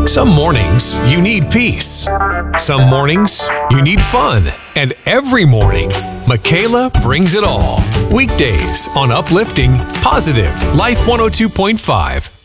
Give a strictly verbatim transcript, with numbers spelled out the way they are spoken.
Some mornings you need peace. Some mornings you need fun. And every morning, Michaela brings it all. Weekdays on Uplifting Positive Life one oh two point five.